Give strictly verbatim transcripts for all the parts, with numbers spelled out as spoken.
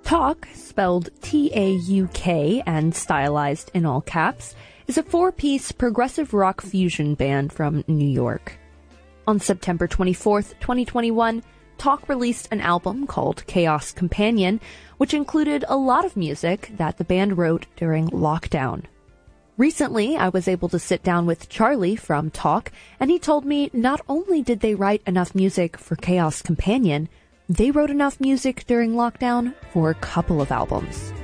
Tauk, spelled T A U K and stylized in all caps, is a four-piece progressive rock fusion band from New York. On September twenty-fourth, twenty twenty-one, Tauk released an album called Chaos Companion, which included a lot of music that the band wrote during lockdown. Recently, I was able to sit down with Charlie from Tauk, and he told me not only did they write enough music for Chaos Companion, they wrote enough music during lockdown for a couple of albums.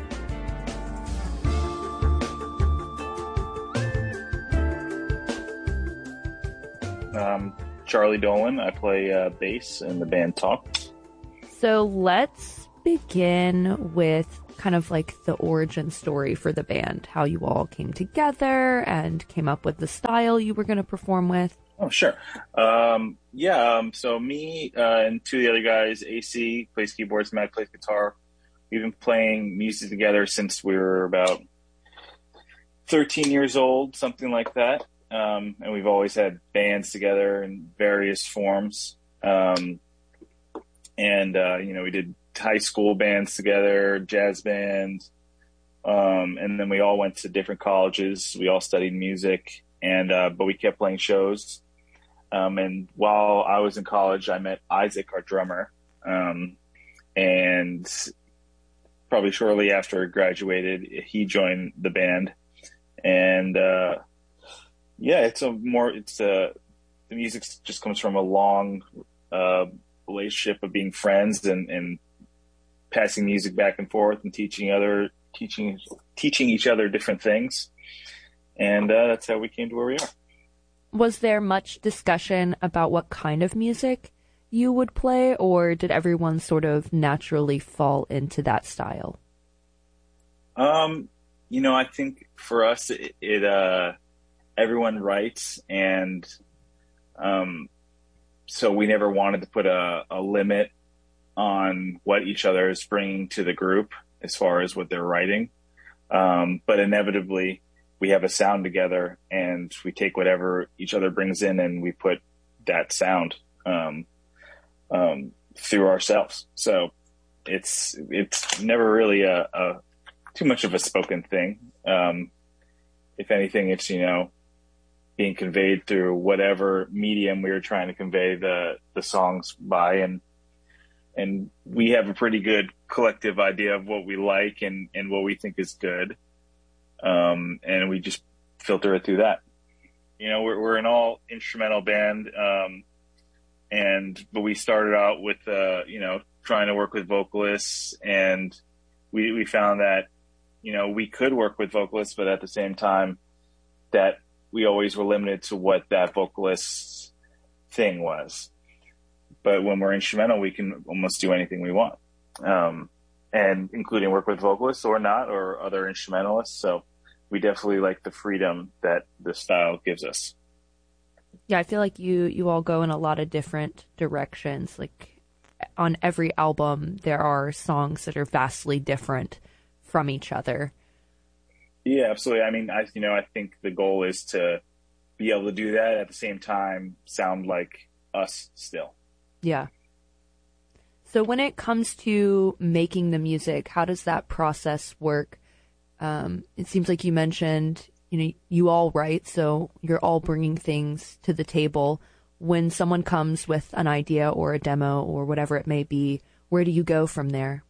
Um, Charlie Dolan. I play uh, bass in the band Tauk. So let's begin with kind of like the origin story for the band, how you all came together and came up with the style you were going to perform with. Oh, sure. Um, yeah, um, so me uh, and two of the other guys, A C plays keyboards, Matt plays guitar. We've been playing music together since we were about thirteen years old, something like that. Um, and we've always had bands together in various forms. Um, and, uh, you know, we did high school bands together, jazz bands. Um, and then we all went to different colleges. We all studied music, and uh, but we kept playing shows. Um, and while I was in college, I met Isaac, our drummer. Um, and probably shortly after I graduated, he joined the band. And, uh, yeah, it's a more, it's a, the music just comes from a long, uh, relationship of being friends and, and passing music back and forth and teaching other, teaching, teaching each other different things. And, uh, that's how we came to where we are. Was there much discussion about what kind of music you would play, or did everyone sort of naturally fall into that style? Um, you know, I think for us, it, it uh, everyone writes, and um, so we never wanted to put a, a limit on what each other is bringing to the group as far as what they're writing. Um, but inevitably, we have a sound together, and we take whatever each other brings in, and we put that sound um, um, through ourselves. So it's it's never really a, a too much of a spoken thing. Um, if anything, it's, you know, being conveyed through whatever medium we were trying to convey the the songs by, and and we have a pretty good collective idea of what we like and and what we think is good. Um, and we just filter it through that. You know, we're, we're an all instrumental band. Um, and, but we started out with, uh, you know, trying to work with vocalists, and we, we found that, you know, we could work with vocalists, but at the same time that we always were limited to what that vocalist's thing was. But when we're instrumental, we can almost do anything we want. Um, and including work with vocalists or not, or other instrumentalists. So we definitely like the freedom that the style gives us. Yeah, I feel like you, you all go in a lot of different directions. Like on every album, there are songs that are vastly different from each other. Yeah, absolutely. I mean, I, you know, I think the goal is to be able to do that at the same time, sound like us still. Yeah. So when it comes to making the music, how does that process work? Um, it seems like you mentioned, you know, you all write, so you're all bringing things to the table. When someone comes with an idea or a demo or whatever it may be, where do you go from there?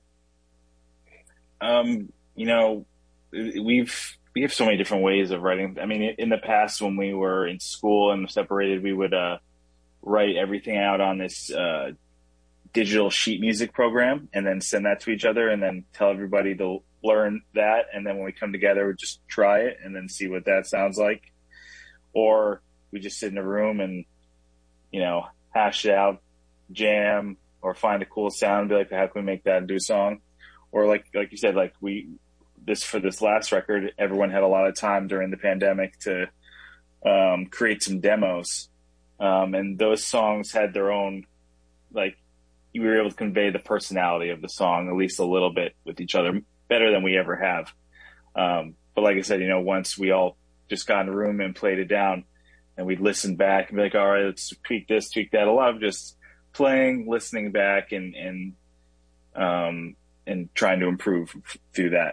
Um, you know, we've we have so many different ways of writing. I mean, in the past when we were in school and separated, we would uh, write everything out on this uh digital sheet music program and then send that to each other and then tell everybody to learn that. And then when we come together, we just try it and then see what that sounds like. Or we just sit in a room and, you know, hash it out, jam, or find a cool sound and be like, how can we make that into a song? Or like, like you said, like we, this, for this last record, everyone had a lot of time during the pandemic to um, create some demos. Um, and those songs had their own, like, we were able to convey the personality of the song at least a little bit with each other, better than we ever have. Um, but like I said, you know, once we all just got in a room and played it down, and we'd listen back and be like, all right, let's tweak this, tweak that. A lot of just playing, listening back, and and um, and trying to improve through that.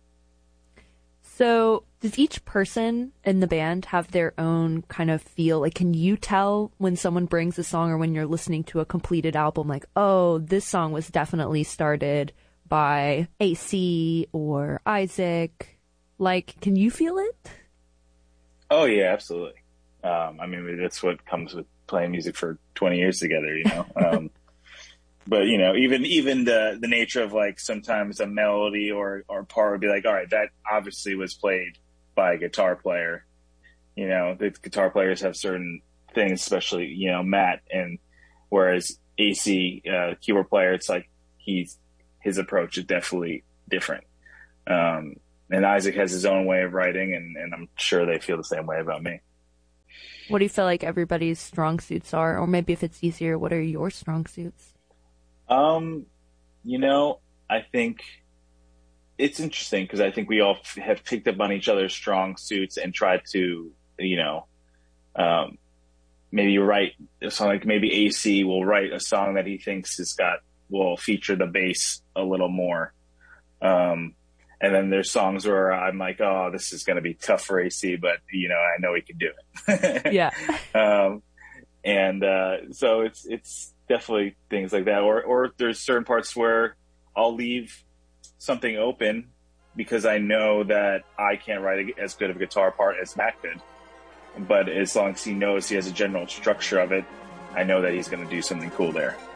So does each person in the band have their own kind of feel? Like, can you tell when someone brings a song or when you're listening to a completed album, like, oh, this song was definitely started by A C or Isaac? Like, can you feel it? Oh, yeah, absolutely. Um, I mean, that's what comes with playing music for twenty years together, you know? Um, but, you know, even even the the nature of, like, sometimes a melody or, or part would be like, all right, that obviously was played by a guitar player. You know, the guitar players have certain things, especially, you know, Matt, and whereas A C, uh, keyboard player, it's like he's his approach is definitely different. Um, and Isaac has his own way of writing, and, and I'm sure they feel the same way about me. What do you feel like everybody's strong suits are? Or maybe if it's easier, what are your strong suits? Um, you know, I think it's interesting because I think we all f- have picked up on each other's strong suits and tried to, you know, um, maybe write a song, like maybe A C will write a song that he thinks has got, will feature the bass a little more. Um, and then there's songs where I'm like, oh, this is going to be tough for A C, but, you know, I know he can do it. Yeah. Um, and, uh, so it's, it's definitely things like that. Or, or there's certain parts where I'll leave something open because I know that I can't write as good of a guitar part as Matt could. But as long as he knows he has a general structure of it, I know that he's going to do something cool there.